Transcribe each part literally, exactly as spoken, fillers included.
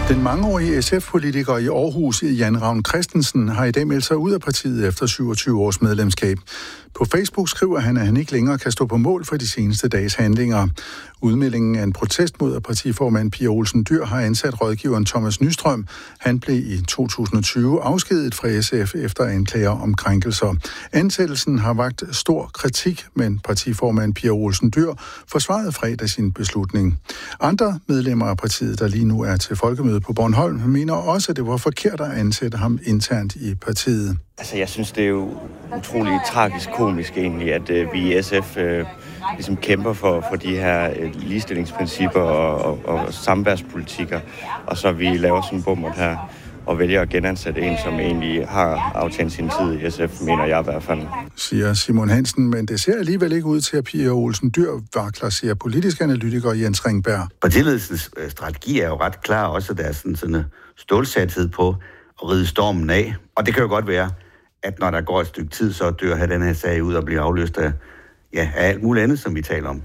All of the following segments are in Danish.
Den mangeårige S F-politiker i Aarhus, Jan Ravn Christensen, har i dag meldt sig ud af partiet efter syvogtyve års medlemskab. På Facebook skriver han, at han ikke længere kan stå på mål for de seneste dages handlinger. Udmeldingen er en protest mod, at partiformand Pia Olsen Dyhr har ansat rådgiveren Thomas Nystrøm. Han blev i to tusind og tyve afskediget fra S F efter anklager om krænkelser. Ansættelsen har vakt stor kritik, men partiformand Pia Olsen Dyhr forsvarede fredag sin beslutning. Andre medlemmer af partiet, der lige nu er til folkemøde på Bornholm, mener også, at det var forkert at ansætte ham internt i partiet. Altså, jeg synes, det er jo utroligt tragisk komisk egentlig, at øh, vi i S F øh, ligesom kæmper for, for de her øh, ligestillingsprincipper og, og, og samværspolitikker, og så vi laver sådan en bummert her og vælger at genansætte en, som egentlig har aftjent sin tid i S F, mener jeg i hvert fald. Siger Simon Hansen, men det ser alligevel ikke ud til, at Pia Olsen Dyhr vakler, siger politisk analytiker Jens Ringberg. Partiledelsens strategi er jo ret klar, også der er sådan, sådan en stålsathed på at ride stormen af. Og det kan jo godt være, at når der går et stykke tid, så dør have den her sag ud og bliver afløst af, ja, af alt muligt andet, som vi taler om.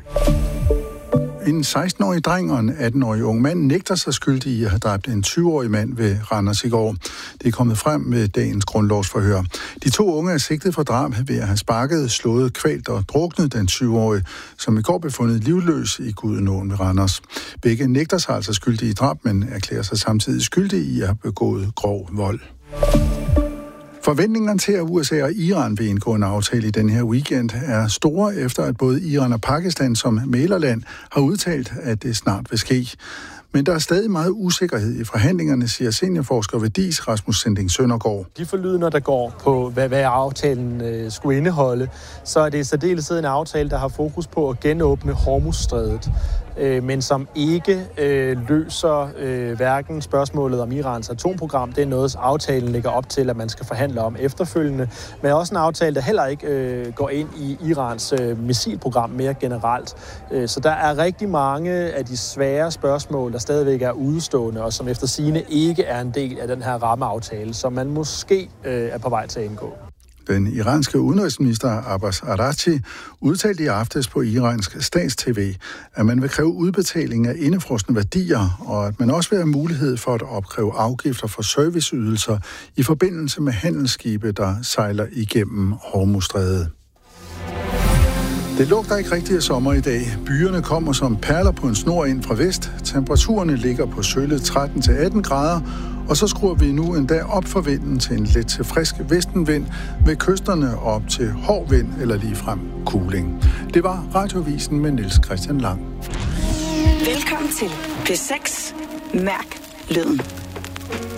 En seksten-årig dreng og en atten-årig ung mand nægter sig skyldig i at have dræbt en tyve-årig mand ved Randers i går. Det er kommet frem med dagens grundlovsforhør. De to unge er sigtet for drab ved at have sparket, slået, kvalt og druknet den tyve-årige, som i går blev fundet livløs i Gudenåen ved Randers. Begge nægter sig altså skyldige i drab, men erklærer sig samtidig skyldige i at have begået grov vold. Forventningerne til, at U S A og Iran vil indgå en aftale i den her weekend, er store, efter at både Iran og Pakistan som mæglerland har udtalt, at det snart vil ske. Men der er stadig meget usikkerhed i forhandlingerne, siger seniorforsker ved D I S, Rasmus Sinding Søndergaard. De forlydender, der går på, hvad, hvad aftalen øh, skulle indeholde, så er det særdeleshed en aftale, der har fokus på at genåbne Hormuzstrædet, øh, men som ikke øh, løser øh, hverken spørgsmålet om Irans atomprogram. Det er noget, aftalen lægger op til, at man skal forhandle om efterfølgende, men også en aftale, der heller ikke øh, går ind i Irans øh, missilprogram mere generelt. Øh, så der er rigtig mange af de svære spørgsmål, der stadigvæk er udstående, og som efter sigende ikke er en del af den her rammeaftale, som man måske øh, er på vej til at indgå. Den iranske udenrigsminister Abbas Araghchi udtalte i aftes på iransk stats-T V, at man vil kræve udbetaling af indefrosne værdier, og at man også vil have mulighed for at opkræve afgifter for serviceydelser i forbindelse med handelsskibe, der sejler igennem Hormuzstrædet. Det lugter ikke rigtig af sommer i dag. Byerne kommer som perler på en snor ind fra vest. Temperaturerne ligger på sølle tretten til atten grader, og så skruer vi nu endda op for vinden til en let til frisk vestenvind, ved kysterne op til hård vind eller ligefrem kuling. Det var Radiovisen med Niels Christian Lang. Velkommen til P seks. Mærk lyden.